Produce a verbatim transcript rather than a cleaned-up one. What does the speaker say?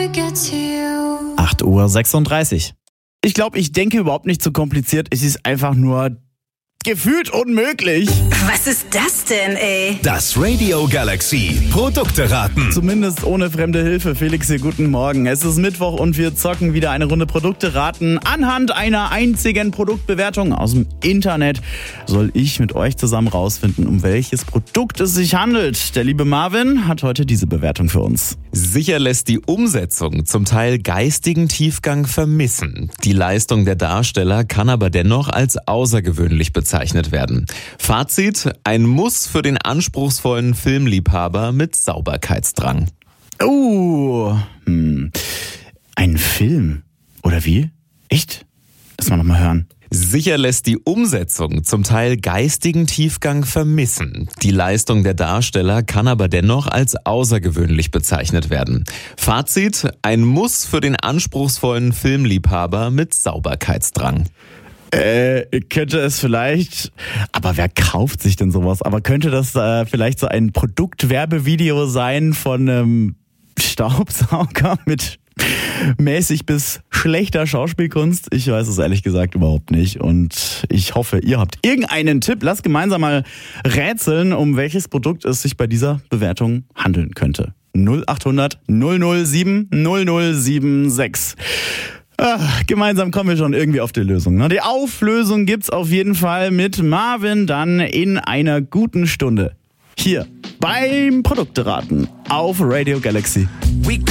acht Uhr sechsunddreißig. Ich glaube, ich denke überhaupt nicht so kompliziert. Es ist einfach nur gefühlt unmöglich. Was ist das denn, ey? Das Radio Galaxy Produkte raten. Zumindest ohne fremde Hilfe. Felix hier, guten Morgen. Es ist Mittwoch und wir zocken wieder eine Runde Produkte raten. Anhand einer einzigen Produktbewertung aus dem Internet soll ich mit euch zusammen rausfinden, um welches Produkt es sich handelt. Der liebe Marvin hat heute diese Bewertung für uns. Sicher lässt die Umsetzung zum Teil geistigen Tiefgang vermissen. Die Leistung der Darsteller kann aber dennoch als außergewöhnlich bezeichnet werden. Fazit: ein Muss für den anspruchsvollen Filmliebhaber mit Sauberkeitsdrang. Oh, hm. Ein Film. Oder wie? Echt? Lass mal nochmal hören. Sicher lässt die Umsetzung zum Teil geistigen Tiefgang vermissen. Die Leistung der Darsteller kann aber dennoch als außergewöhnlich bezeichnet werden. Fazit: ein Muss für den anspruchsvollen Filmliebhaber mit Sauberkeitsdrang. Äh, könnte es vielleicht, aber wer kauft sich denn sowas? Aber könnte das äh, vielleicht so ein Produktwerbevideo sein von einem Staubsauger mit mäßig bis schlechter Schauspielkunst? Ich weiß es ehrlich gesagt überhaupt nicht und ich hoffe, ihr habt irgendeinen Tipp. Lasst gemeinsam mal rätseln, um welches Produkt es sich bei dieser Bewertung handeln könnte. null acht hundert null null sieben null null sieben sechs. Ach, gemeinsam kommen wir schon irgendwie auf die Lösung. Die Auflösung gibt's auf jeden Fall mit Marvin dann in einer guten Stunde. Hier beim Produkteraten auf Radio Galaxy.